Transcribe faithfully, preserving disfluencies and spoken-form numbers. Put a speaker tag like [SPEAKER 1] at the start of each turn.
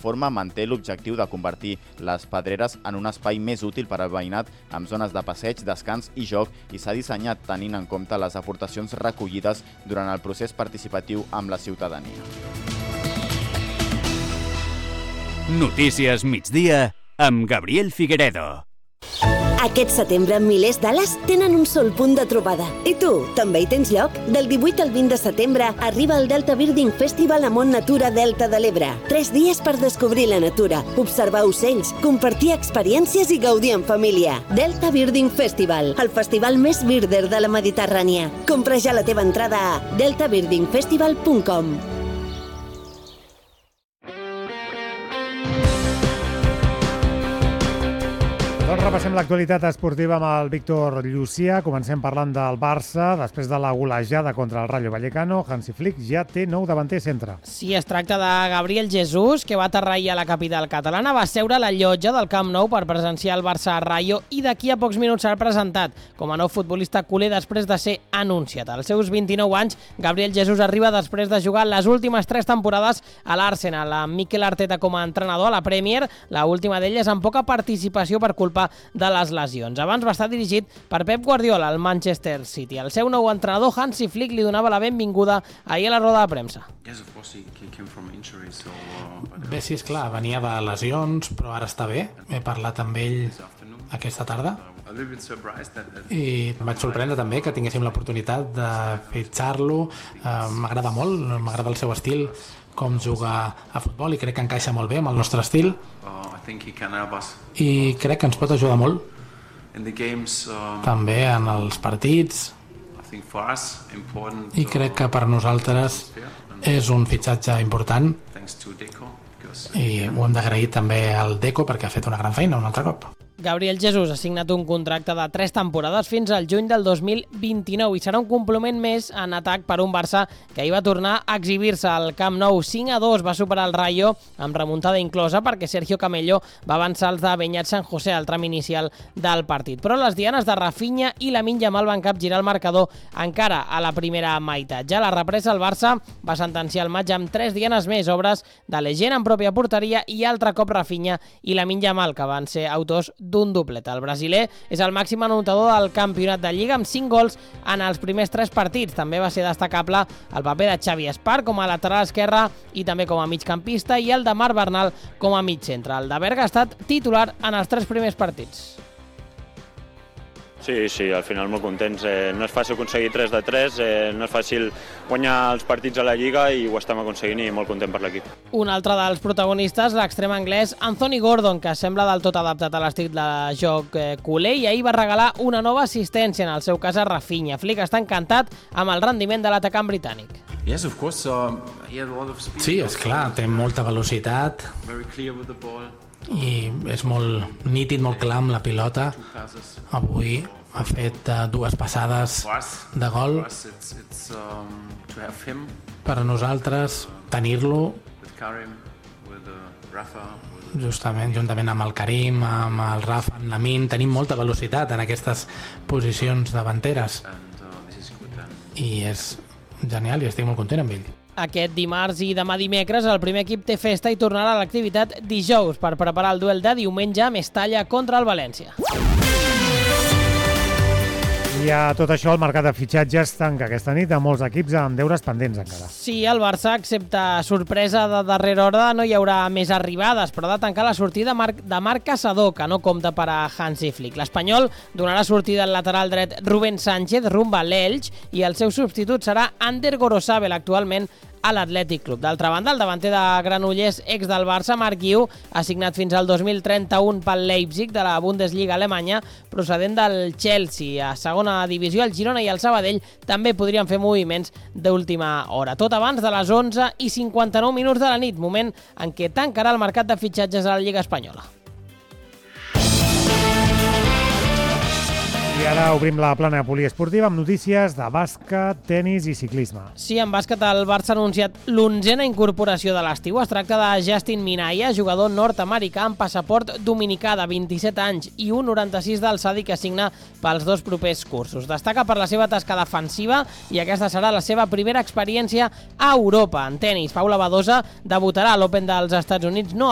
[SPEAKER 1] reforma manté l'objectiu de convertir les pedreres en un espai més útil per al veïnat amb zones de passeig, descans i joc i s'ha dissenyat tenint en compte les aportacions recollides durant el procés participatiu amb la ciutadania.
[SPEAKER 2] Notícies migdia amb Gabriel Figueredo.
[SPEAKER 3] Aquest setembre, milers d'ales tenen un sol punt de trobada. I tu, també hi tens lloc? Del divuit al vint de setembre arriba el Delta Birding Festival a Mont Natura Delta de l'Ebre. Tres dies per descobrir la natura, observar ocells, compartir experiències i gaudir en família. Delta Birding Festival, el festival més birder de la Mediterrània. Compra ja la teva entrada a delta birding festival punt com.
[SPEAKER 4] Doncs repassem l'actualitat esportiva amb el Víctor Llucia. Comencem parlant del Barça. Després de la golejada contra el Rayo Vallecano, Hansi Flick ja té nou davanter centre.
[SPEAKER 5] Sí, es tracta de Gabriel Jesús, que va aterrar a la capital catalana, va seure a la llotja del Camp Nou per presenciar el Barça-Rayo i d'aquí a pocs minuts s'ha presentat com a nou futbolista culer després de ser anunciat. Als seus vint-i-nou anys, Gabriel Jesús arriba després de jugar les últimes tres temporades a l'Arsenal, amb Mikel Arteta com a entrenador a la Premier, la última d'elles amb poca participació per culpa de les lesions. Abans va estar dirigit per Pep Guardiola al Manchester City. El seu nou entrenador, Hansi Flick, li donava la benvinguda ahir a la roda de premsa.
[SPEAKER 6] Bé, sí, esclar, venia de lesions, però ara està bé. He parlat amb ell aquesta tarda i em vaig sorprendre també que tinguéssim l'oportunitat de fitxar-lo. Uh, m'agrada molt, m'agrada el seu estil, com jugar a futbol, i crec que encaixa molt bé amb el nostre estil i crec que ens pot ajudar molt també en els partits, i crec que per nosaltres és un fitxatge important i ho hem d'agrair també al Deco perquè ha fet una gran feina un altre cop.
[SPEAKER 5] Gabriel Jesús ha signat un contracte de tres temporades fins al juny del dos mil vint-i-nou i serà un complement més en atac per un Barça que hi va tornar a exhibir-se al Camp Nou. cinc a dos va superar el Rayo amb remuntada inclosa perquè Sergio Camello va avançar els de Beñat San José al tram inicial del partit. Però les dianes de Rafinha i Lamine Yamal van capgirar el marcador encara a la primera meitat. Ja a la represa el Barça va sentenciar el maig amb tres dianes més, obres de Legend en pròpia porteria i altre cop Rafinha i Lamine Yamal, que van ser autors d'un doblet. El brasiler és el màxim anotador del campionat de Lliga amb cinc gols en els primers tres partits. També va ser destacable el paper de Xavi Espar com a lateral esquerre i també com a migcampista i el de Marc Bernal com a mig centre. El de Berga ha estat titular en els tres primers partits.
[SPEAKER 7] Sí, sí, al final molt contents. Eh, no és fàcil aconseguir tres de tres, eh, no és fàcil guanyar els partits a la Lliga i ho estem aconseguint i molt content per l'equip.
[SPEAKER 5] Un altre dels protagonistes, l'extrem anglès Anthony Gordon, que sembla del tot adaptat a l'estil de joc eh, culer i ahir va regalar una nova assistència, en el seu cas a Rafinha. Flick està encantat amb el rendiment de l'atacant britànic.
[SPEAKER 6] Sí, és clar, té molta velocitat i és molt nítid, molt clar amb la pilota. Avui ha fet uh, dues passades de gol. Per a nosaltres, tenir-lo justament juntament amb el Karim, amb el Rafa, amb Lamine, tenim molta velocitat en aquestes posicions davanteres i és genial i estic molt content amb ell.
[SPEAKER 5] Aquest dimarts i demà dimecres el primer equip té festa i tornarà a l'activitat dijous per preparar el duel de diumenge a Mestalla contra el València.
[SPEAKER 4] I a tot això el mercat de fitxatges tanca aquesta nit amb molts equips amb deures pendents encara.
[SPEAKER 5] Sí, el Barça, excepte sorpresa de darrera hora, no hi haurà més arribades, però ha de tancar la sortida de Marc Caçador, que no compta per a Hansi Flick. L'Espanyol donarà sortida al lateral dret Rubén Sánchez rumba a l'Elx i el seu substitut serà Ander Gorosabel, actualment a l'Atlètic Club. D'altra banda, el davanter de Granollers, ex del Barça, Marc Guiu, ha signat fins al dos mil trenta-u pel Leipzig de la Bundesliga alemanya, procedent del Chelsea. A segona divisió, el Girona i el Sabadell també podrien fer moviments d'última hora. Tot abans de les onze i cinquanta-nou minuts de la nit, moment en què tancarà el mercat de fitxatges a la Lliga Espanyola.
[SPEAKER 4] I ara obrim la plana poliesportiva amb notícies de bàsquet, tenis i ciclisme.
[SPEAKER 5] Sí, en bàsquet el Barça ha anunciat l'onzena incorporació de l'estiu. Es tracta de Justin Minaya, jugador nord-americà amb passaport dominicà de vint-i-set anys i un coma noranta-sis d'alçada i que signa pels dos propers cursos. Destaca per la seva tasca defensiva i aquesta serà la seva primera experiència a Europa. En tenis, Paula Badosa debutarà a l'Open dels Estats Units no